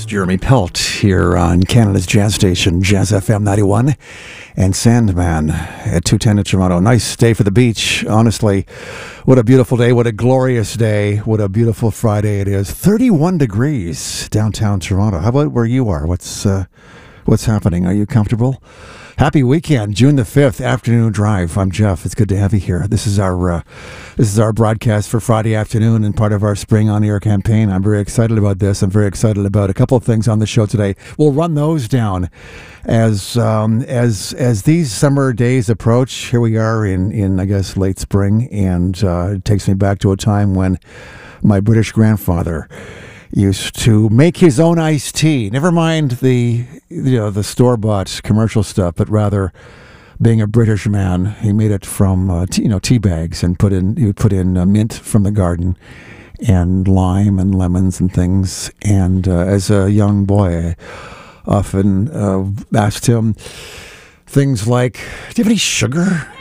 It's Jeremy Pelt here on Canada's Jazz Station, Jazz FM 91, and Sandman at 210 in Toronto. Nice day for the beach, honestly. What a beautiful day, what a glorious day, what a beautiful Friday it is. 31 degrees downtown Toronto. How about where you are? What's happening? Are you comfortable? Happy weekend, June the 5th, afternoon drive. I'm Jeff. It's good to have you here. This is our broadcast for Friday afternoon and part of our spring on-air campaign. I'm very excited about this. I'm very excited about a couple of things on the show today. We'll run those down as these summer days approach. Here we are in I guess late spring, and it takes me back to a time when my British grandfather used to make his own iced tea. Never mind the store-bought commercial stuff, but rather being a British man, he made it from tea bags and he would put in mint from the garden and lime and lemons and things. And as a young boy, I often asked him things like, "Do you have any sugar?